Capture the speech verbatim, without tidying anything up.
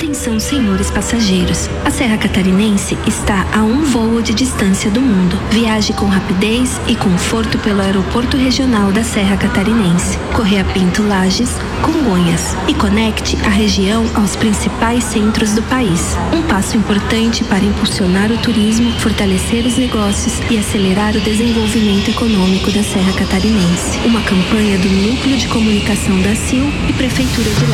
Atenção, senhores passageiros. A Serra Catarinense está a um voo de distância do mundo. Viaje com rapidez e conforto pelo Aeroporto Regional da Serra Catarinense, Correia Pinto Lages, Congonhas, e conecte a região aos principais centros do país. Um passo importante para impulsionar o turismo, fortalecer os negócios e acelerar o desenvolvimento econômico da Serra Catarinense. Uma campanha do Núcleo de Comunicação da C I L e Prefeitura de